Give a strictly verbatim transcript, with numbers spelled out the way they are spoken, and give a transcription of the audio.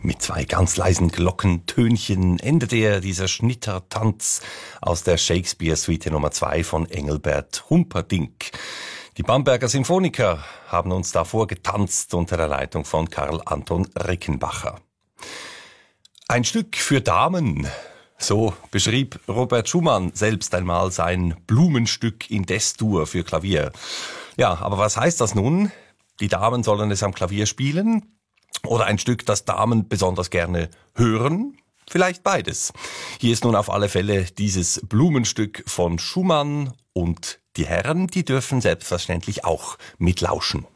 Mit zwei ganz leisen Glockentönchen endete er dieser Schnittertanz aus der Shakespeare-Suite Nummer zwei von Engelbert Humperdinck. Die Bamberger Symphoniker haben uns davor getanzt unter der Leitung von Karl Anton Rickenbacher. Ein Stück für Damen, so beschrieb Robert Schumann selbst einmal sein Blumenstück in Des-Dur für Klavier. Ja, aber was heißt das nun? Die Damen sollen es am Klavier spielen? Oder ein Stück, das Damen besonders gerne hören? Vielleicht beides. Hier ist nun auf alle Fälle dieses Blumenstück von Schumann und die Herren, die dürfen selbstverständlich auch mitlauschen.